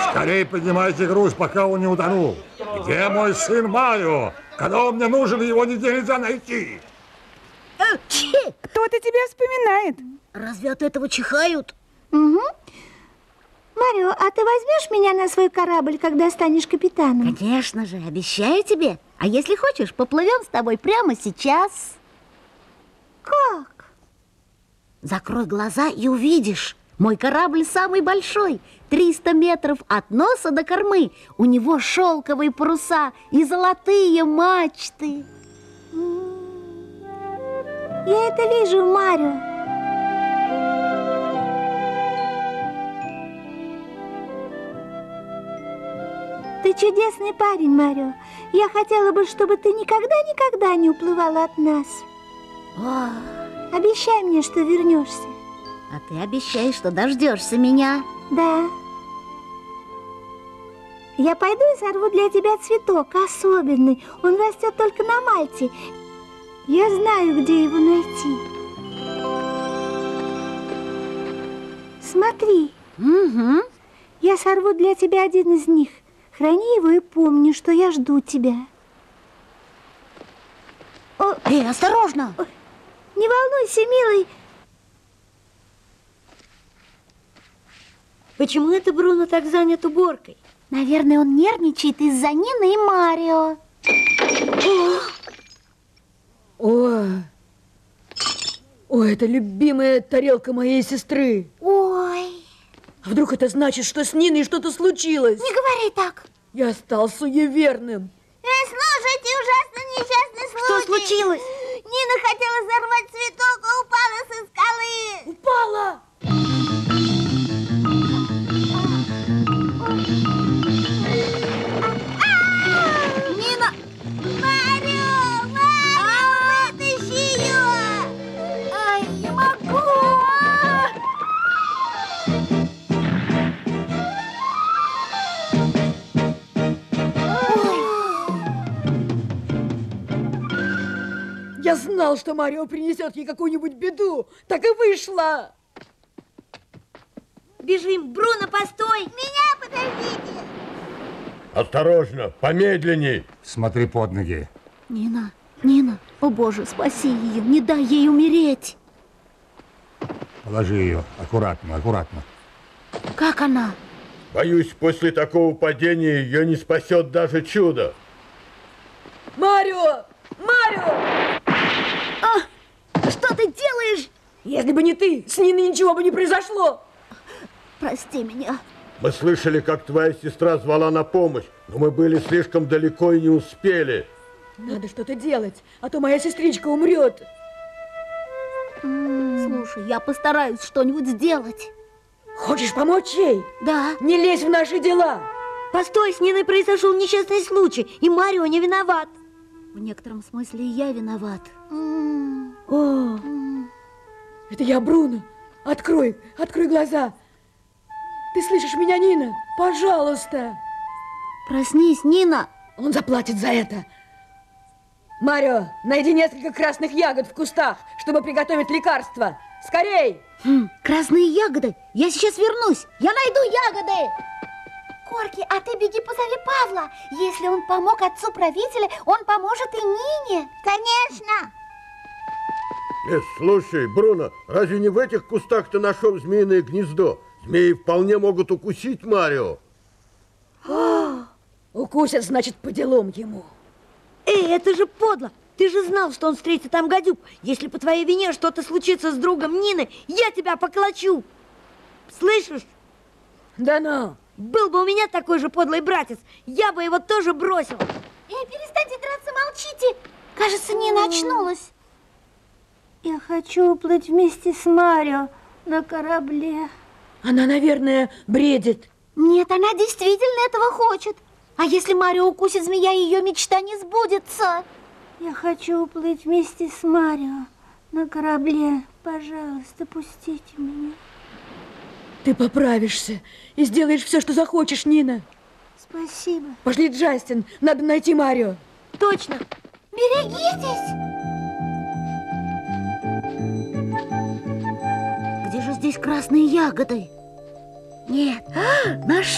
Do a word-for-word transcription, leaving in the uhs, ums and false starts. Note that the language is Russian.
Скорее поднимайте груз, пока он не утонул. Где мой сын Марио? Когда он мне нужен, его нигде нельзя найти. Кто-то тебя вспоминает. Разве от этого чихают? Угу. Марио, а ты возьмешь меня на свой корабль, когда станешь капитаном? Конечно же, обещаю тебе. А если хочешь, поплывем с тобой прямо сейчас. Как? Закрой глаза и увидишь. Мой корабль самый большой, триста метров от носа до кормы. У него шелковые паруса и золотые мачты. Я это вижу, Марио. Ты чудесный парень, Марио. Я хотела бы, чтобы ты никогда-никогда не уплывала от нас. О, Обещай мне, что вернешься. а ты обещаешь, что дождешься меня. Да. Я пойду и сорву для тебя цветок особенный. Он растет только на Мальте. Я знаю, где его найти. Смотри. Угу. Я сорву для тебя один из них. Храни его и помни, что я жду тебя. О, Эй, осторожно! Ой, не волнуйся, милый. Почему это Бруно так занят уборкой? Наверное, он нервничает из-за Нины и Марио. О, о, это любимая тарелка моей сестры. Ой, А вдруг это значит, что с Ниной что-то случилось? не говори так. Я стал суеверным. Эй, слушайте, ужасно несчастный случай. Что случилось? Нина хотела сорвать цветок, а упала со скалы. Упала! Нина! Марио! Марио, вытащи ее! Ай, не могу! Я знал, что Марио принесет ей какую-нибудь беду. Так и вышло. Бежим, Бруно, постой! Меня подождите! Осторожно, помедленней. Смотри под ноги. Нина, Нина, о боже, спаси ее, не дай ей умереть. Положи ее. Аккуратно, аккуратно. Как она? Боюсь, после такого падения ее не спасет даже чудо. Марио! Марио! А, что ты делаешь? Если бы не ты, с Ниной ничего бы не произошло. Прости меня. Мы слышали, как твоя сестра звала на помощь, но мы были слишком далеко и не успели. Надо что-то делать, а то моя сестричка умрет. Слушай, я постараюсь что-нибудь сделать. Хочешь помочь ей? Да. Не лезь в наши дела. Постой, с Ниной произошел несчастный случай, и Марио не виноват. В некотором смысле и я виноват. М. О, это я, Бруно. Открой, открой глаза. Ты слышишь меня, Нина? Пожалуйста. Проснись, Нина. Он заплатит за это. Марио, найди несколько красных ягод в кустах, чтобы приготовить лекарство. Скорей! Хм, красные ягоды. Я сейчас вернусь. Я найду ягоды. Корки, а ты беги позови Павла. Если он помог отцу правителя, он поможет и Нине. Конечно. Э, слушай, Бруно, разве не в этих кустах ты нашел змеиное гнездо? Змеи вполне могут укусить Марио. Укусят, значит, по делам ему. Эй, это же подло! Ты же знал, что он встретит там гадюк. Если по твоей вине что-то случится с другом Нины, я тебя поколочу. Слышишь? Да ну. Был бы у меня такой же подлый братец, я бы его тоже бросил. Эй, перестаньте драться, молчите. Кажется, Нина очнулась. Я хочу уплыть вместе с Марио на корабле. Она, наверное, бредит. Нет, она действительно этого хочет. А если Марио укусит змея, ее мечта не сбудется. Я хочу уплыть вместе с Марио на корабле. Пожалуйста, пустите меня. Ты поправишься и сделаешь все, что захочешь, Нина. Спасибо. Пошли, Джастин, надо найти Марио. Точно. Берегитесь. Где же здесь красные ягоды? Нет, а, нашел.